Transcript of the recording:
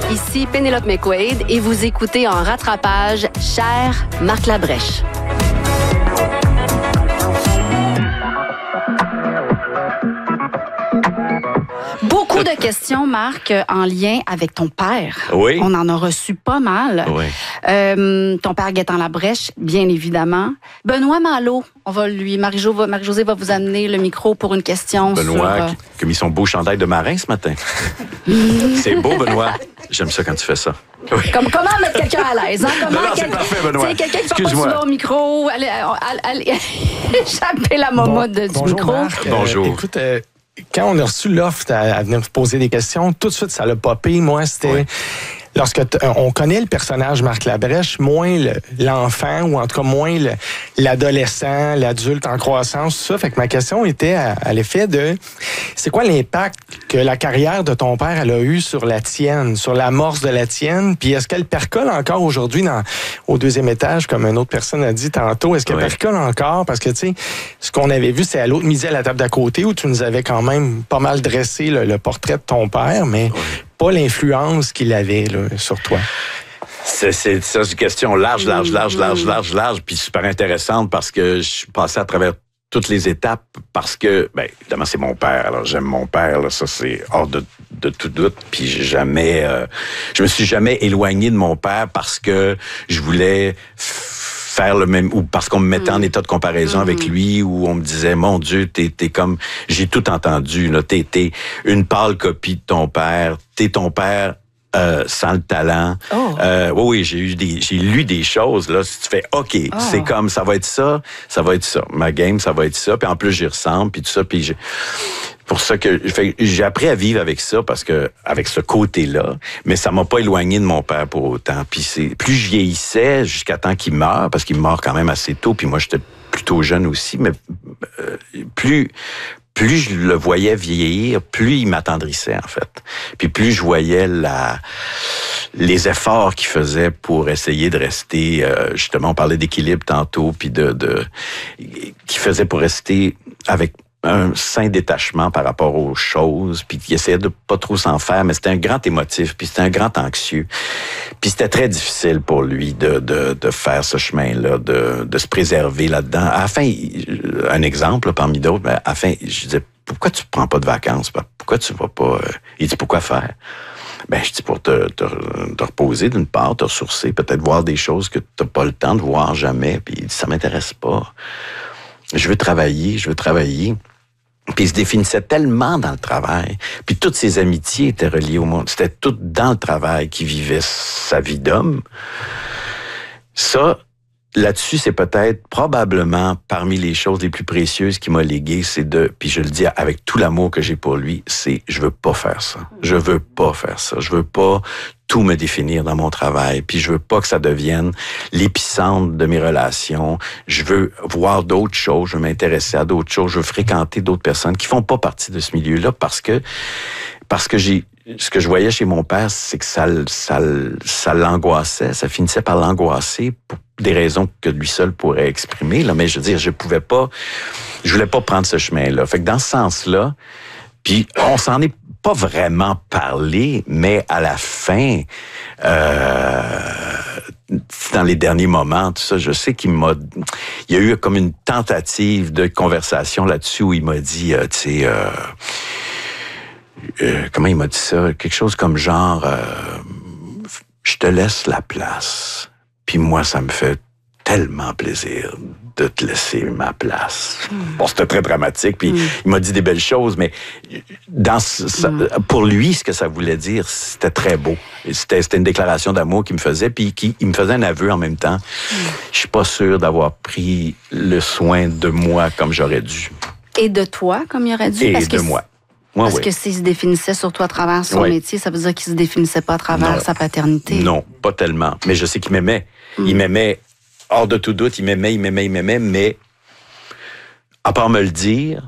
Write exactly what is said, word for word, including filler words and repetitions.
Ici Pénélope McQuaid et vous écoutez en rattrapage Cher Marc Labrèche. Beaucoup de questions, Marc, en lien avec ton père. Oui. On en a reçu pas mal. Oui. Euh, ton père Gaétan Labrèche, bien évidemment. Benoît Malo, on va lui, Marie-Jo va, Marie-Josée va vous amener le micro pour une question Benoît, sur... Euh... qui, qui a mis son beau chandail de marin ce matin. C'est beau, Benoît. J'aime ça quand tu fais ça. Oui. Comme, comment mettre quelqu'un à l'aise? Hein? Comment non, non, quel... c'est parfait, Benoît. C'est quelqu'un qui ne parle pas souvent au micro, allez, allez, allez, échapper la momotte bon, du bonjour micro. Marc, euh, bonjour. Écoute, euh, quand on a reçu l'offre à, à venir vous poser des questions, tout de suite, ça l'a popé. Moi, c'était... Oui. Lorsque on connaît le personnage Marc Labrèche, moins le, l'enfant, ou en tout cas moins le, l'adolescent, l'adulte en croissance, tout ça. Fait que ma question était à, à l'effet de, c'est quoi l'impact que la carrière de ton père elle a eu sur la tienne, sur l'amorce de la tienne, puis est-ce qu'elle percole encore aujourd'hui dans, au deuxième étage, comme une autre personne a dit tantôt, est-ce qu'elle oui. percole encore? Parce que, tu sais, ce qu'on avait vu, c'est à l'autre midi à la table d'à côté, où tu nous avais quand même pas mal dressé le, le portrait de ton père, mais... Oui. pas l'influence qu'il avait là, sur toi. C'est, c'est, c'est une question large, large, large, large, large, large, puis super intéressante parce que je suis passé à travers toutes les étapes parce que, bien, évidemment, c'est mon père. Alors, j'aime mon père, là, ça, c'est hors de, de tout doute. Puis, j'ai jamais, euh, je me suis jamais éloigné de mon père parce que je voulais faire le même, ou parce qu'on me mettait mmh. en état de comparaison mmh. avec lui, où on me disait, mon Dieu, t'es, t'es comme, j'ai tout entendu, là, t'es, t'es une pâle copie de ton père, t'es ton père, euh, sans le talent. Oh. Euh, oui, oui, j'ai eu des, j'ai lu des choses, là, si tu fais, OK, oh. c'est comme, ça va être ça, ça va être ça. Ma game, ça va être ça, puis en plus, j'y ressemble, puis tout ça, puis j'ai, pour ça que fait, j'ai appris à vivre avec ça parce que avec ce côté-là, mais ça m'a pas éloigné de mon père pour autant. Puis c'est plus je vieillissais jusqu'à temps qu'il meure parce qu'il meurt quand même assez tôt. Puis moi j'étais plutôt jeune aussi, mais euh, plus plus je le voyais vieillir, plus il m'attendrissait en fait. Puis plus je voyais la les efforts qu'il faisait pour essayer de rester euh, justement on parlait d'équilibre tantôt puis de de qu'il faisait pour rester avec un sain détachement par rapport aux choses, puis il essayait de pas trop s'en faire, mais c'était un grand émotif, puis c'était un grand anxieux. Puis c'était très difficile pour lui de de de faire ce chemin-là, de de se préserver là-dedans. À la fin, un exemple là, parmi d'autres, mais à la fin, je disais, pourquoi tu prends pas de vacances? Pourquoi tu vas pas... Il dit, pourquoi faire? Ben, je dis pour te, te, te reposer d'une part, te ressourcer, peut-être voir des choses que t'as pas le temps de voir jamais, puis il dit, ça m'intéresse pas. Je veux travailler, je veux travailler. Puis il se définissait tellement dans le travail. Puis toutes ses amitiés étaient reliées au monde. C'était tout dans le travail qu'il vivait sa vie d'homme. Ça, là-dessus, c'est peut-être probablement parmi les choses les plus précieuses qu'il m'a léguées, c'est de, puis je le dis avec tout l'amour que j'ai pour lui, c'est je veux pas faire ça. Je veux pas faire ça. Je veux pas tout me définir dans mon travail, puis je veux pas que ça devienne l'épicentre de mes relations. Je veux voir d'autres choses, je veux m'intéresser à d'autres choses, je veux fréquenter d'autres personnes qui font pas partie de ce milieu-là parce que parce que j'ai ce que je voyais chez mon père, c'est que ça ça ça l'angoissait, ça finissait par l'angoisser pour des raisons que lui seul pourrait exprimer là, mais je veux dire, je pouvais pas je voulais pas prendre ce chemin-là. Fait que dans ce sens-là, puis on s'en est pas vraiment parlé, mais à la fin, euh, dans les derniers moments, tout ça, je sais qu'il m'a... Il y a eu comme une tentative de conversation là-dessus où il m'a dit, euh, tu sais... Euh, euh, comment il m'a dit ça? Quelque chose comme genre, euh, je te laisse la place. Puis moi, ça me fait tellement plaisir de te laisser ma place. Mm. Bon, c'était très dramatique, puis mm. il m'a dit des belles choses, mais dans ce, mm. pour lui, ce que ça voulait dire, c'était très beau. C'était, c'était une déclaration d'amour qu'il me faisait, puis qui, il me faisait un aveu en même temps. Mm. Je suis pas sûr d'avoir pris le soin de moi comme j'aurais dû. Et de toi, comme il aurait dû? Et parce de que moi. Ouais, Parce oui. que s'il se définissait surtout à travers son oui. métier, ça veut dire qu'il se définissait pas à travers non. sa paternité. Non, pas tellement. Mais je sais qu'il m'aimait. Mm. Il m'aimait, hors de tout doute, il m'aimait, il m'aimait, il m'aimait, mais à part me le dire,